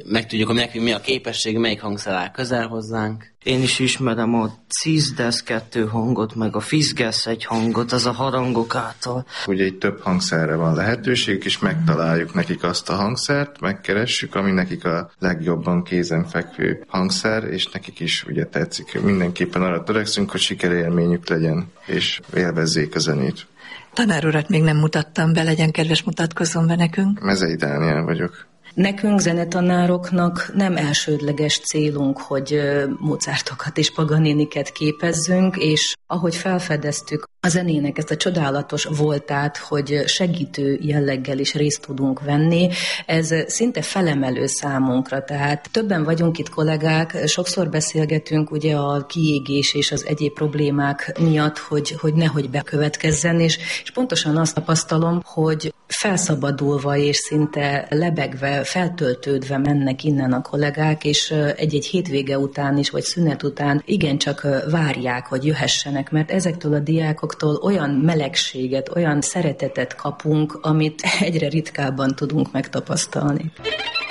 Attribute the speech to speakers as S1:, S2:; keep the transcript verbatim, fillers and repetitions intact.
S1: megtudjuk, hogy nekünk mi a képesség, melyik hangszer áll közel hozzánk.
S2: Én is ismerem a Cisdes kettő hangot, meg a Fisges egy hangot, az a harangok által.
S3: Ugye itt több hangszerre van lehetőség, és megtaláljuk nekik azt a hangszert, megkeressük, ami nekik a legjobban kézenfekvő hangszer, és nekik is ugye tetszik. Mindenképpen arra törekszünk, hogy sikerélményük legyen, és élvezzék a zenét.
S4: Tanár urat még nem mutattam be, legyen kedves, mutatkozzon be nekünk.
S3: Mezei Dániel vagyok.
S5: Nekünk, zenetanároknak nem elsődleges célunk, hogy Mozartokat és Paganiniket képezzünk, és ahogy felfedeztük a zenének ezt a csodálatos voltát, hogy segítő jelleggel is részt tudunk venni, ez szinte felemelő számunkra. Tehát többen vagyunk itt kollégák, sokszor beszélgetünk ugye a kiégés és az egyéb problémák miatt, hogy, hogy nehogy bekövetkezzen, és, és pontosan azt tapasztalom, hogy felszabadulva és szinte lebegve, feltöltődve mennek innen a kollégák, és egy-egy hétvége után is, vagy szünet után igencsak várják, hogy jöhessenek, mert ezektől a diákoktól olyan melegséget, olyan szeretetet kapunk, amit egyre ritkábban tudunk megtapasztalni.